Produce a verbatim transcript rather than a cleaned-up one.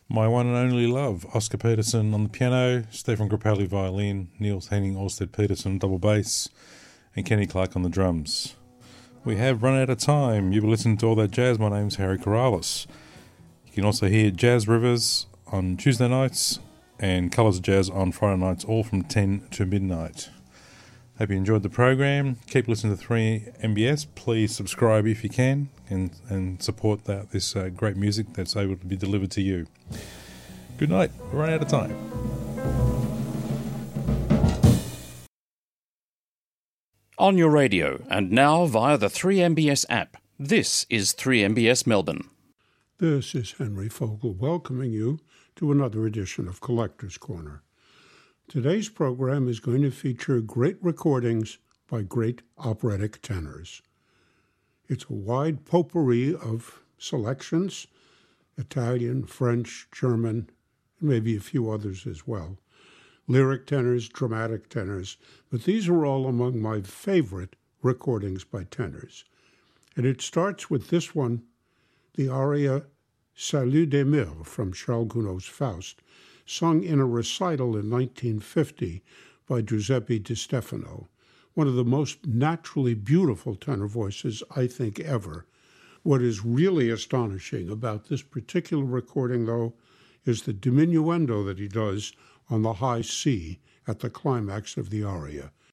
My one and only love, Oscar Peterson on the piano, Stefan Grappelli violin, Niels Henning Orsted Peterson double bass, and Kenny Clark on the drums. We have run out of time. You've been listening to All That Jazz. My name's Harry Corrales. You can also hear Jazz Rivers on Tuesday nights and Colours of Jazz on Friday nights, all from ten to midnight. Hope you enjoyed the program. Keep listening to three M B S. Please subscribe if you can and, and support that, this uh, great music that's able to be delivered to you. Good night. We're running out of time. On your radio and now via the three M B S app. This is three M B S Melbourne. This is Henry Fogel welcoming you to another edition of Collector's Corner. Today's program is going to feature great recordings by great operatic tenors. It's a wide potpourri of selections, Italian, French, German, and maybe a few others as well. Lyric tenors, dramatic tenors, but these are all among my favorite recordings by tenors. And it starts with this one, the aria Salut des Mille from Charles Gounod's Faust, sung in a recital in nineteen fifty by Giuseppe Di Stefano, one of the most naturally beautiful tenor voices I think ever. What is really astonishing about this particular recording, though, is the diminuendo that he does on the high C at the climax of the aria.